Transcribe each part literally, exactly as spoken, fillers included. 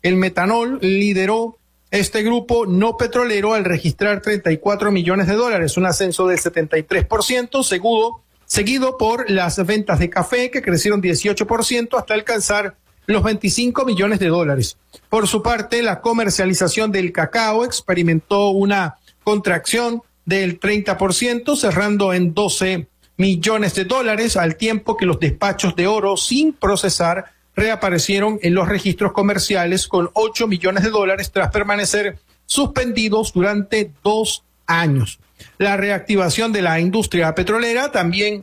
El metanol lideró este grupo no petrolero al registrar treinta y cuatro millones de dólares, un ascenso del setenta y tres por ciento, seguido, seguido por las ventas de café, que crecieron dieciocho por ciento hasta alcanzar los veinticinco millones de dólares. Por su parte, la comercialización del cacao experimentó una contracción del treinta por ciento, cerrando en doce millones de dólares, al tiempo que los despachos de oro sin procesar reaparecieron en los registros comerciales con ocho millones de dólares tras permanecer suspendidos durante dos años. La reactivación de la industria petrolera también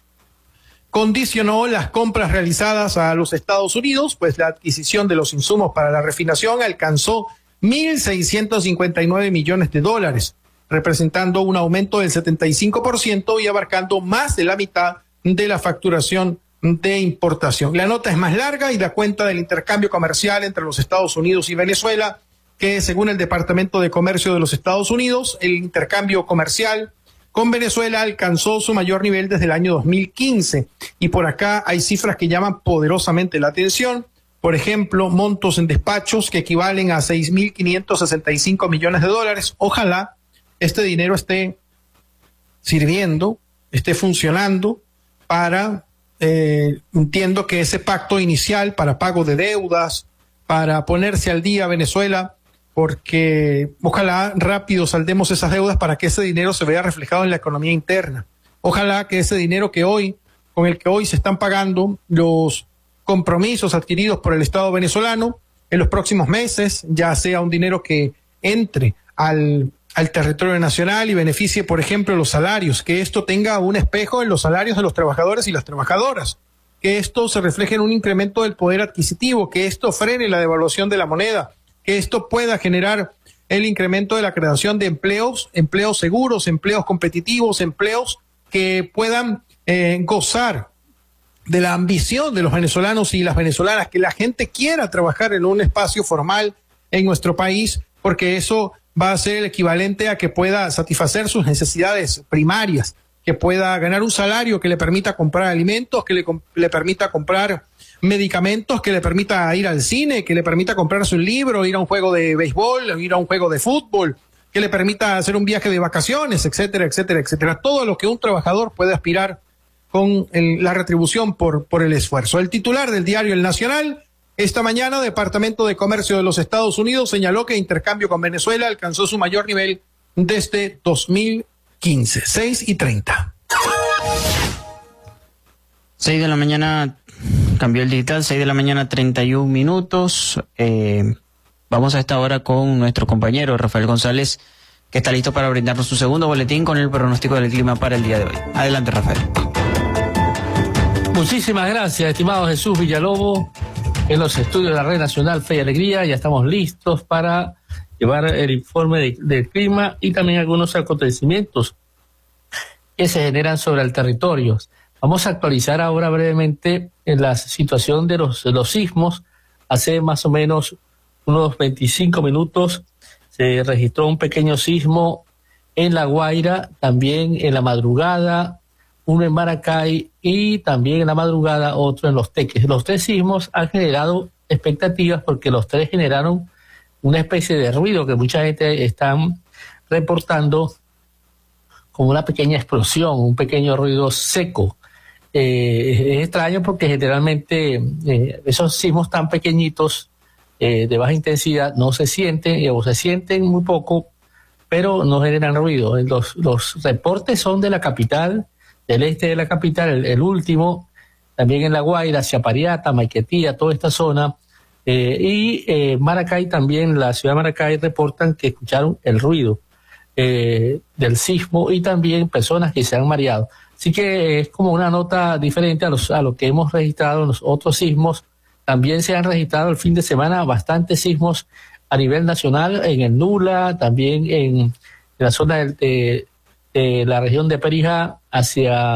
condicionó las compras realizadas a los Estados Unidos, pues la adquisición de los insumos para la refinación alcanzó mil seiscientos cincuenta y nueve millones de dólares, representando un aumento del setenta y cinco por ciento y abarcando más de la mitad de la facturación de importación. La nota es más larga y da cuenta del intercambio comercial entre los Estados Unidos y Venezuela, que según el Departamento de Comercio de los Estados Unidos, el intercambio comercial con Venezuela alcanzó su mayor nivel desde el año dos mil quince. Y por acá hay cifras que llaman poderosamente la atención. Por ejemplo, montos en despachos que equivalen a seis mil quinientos sesenta y cinco millones de dólares. Ojalá este dinero esté sirviendo, esté funcionando para, eh, entiendo que ese pacto inicial para pago de deudas, para ponerse al día Venezuela, porque ojalá rápido saldemos esas deudas para que ese dinero se vea reflejado en la economía interna. Ojalá que ese dinero que hoy, con el que hoy se están pagando los compromisos adquiridos por el Estado venezolano, en los próximos meses ya sea un dinero que entre al, al territorio nacional y beneficie, por ejemplo, los salarios, que esto tenga un espejo en los salarios de los trabajadores y las trabajadoras, que esto se refleje en un incremento del poder adquisitivo, que esto frene la devaluación de la moneda, que esto pueda generar el incremento de la creación de empleos, empleos seguros, empleos competitivos, empleos que puedan eh, gozar de la ambición de los venezolanos y las venezolanas, que la gente quiera trabajar en un espacio formal en nuestro país, porque eso va a ser el equivalente a que pueda satisfacer sus necesidades primarias, que pueda ganar un salario que le permita comprar alimentos, que le, le permita comprar medicamentos, que le permita ir al cine, que le permita comprarse un libro, ir a un juego de béisbol, ir a un juego de fútbol, que le permita hacer un viaje de vacaciones, etcétera, etcétera, etcétera. Todo lo que un trabajador puede aspirar con el, la retribución por, por el esfuerzo. El titular del diario El Nacional, esta mañana, Departamento de Comercio de los Estados Unidos señaló que intercambio con Venezuela alcanzó su mayor nivel desde dos mil quince. seis y treinta. seis de la mañana, cambió el digital, seis de la mañana, treinta y un minutos. Eh, vamos a esta hora con nuestro compañero Rafael González, que está listo para brindarnos su segundo boletín con el pronóstico del clima para el día de hoy. Adelante, Rafael. Muchísimas gracias, estimado Jesús Villalobos, en los estudios de la Red Nacional Fe y Alegría. Ya estamos listos para llevar el informe de, del clima y también algunos acontecimientos que se generan sobre el territorio. Vamos a actualizar ahora brevemente en la situación de los, de los sismos. Hace más o menos unos veinticinco minutos se registró un pequeño sismo en La Guaira, también en la madrugada, uno en Maracay y también en la madrugada otro en Los Teques. Los tres sismos han generado expectativas porque los tres generaron una especie de ruido que mucha gente está reportando como una pequeña explosión, un pequeño ruido seco. Eh, es extraño porque generalmente eh, esos sismos tan pequeñitos eh, de baja intensidad no se sienten eh, o se sienten muy poco, pero no generan ruido. Los, los reportes son de la capital, del este de la capital, el, el último, también en La Guaira, hacia Pariata, Maiquetía, toda esta zona, eh, y eh, Maracay también, la ciudad de Maracay reportan que escucharon el ruido eh, del sismo y también personas que se han mareado. Así que es como una nota diferente a, los, a lo que hemos registrado en los otros sismos. También se han registrado el fin de semana bastantes sismos a nivel nacional, en el Nula, también en, en la zona de, de, de la región de Perijá hacia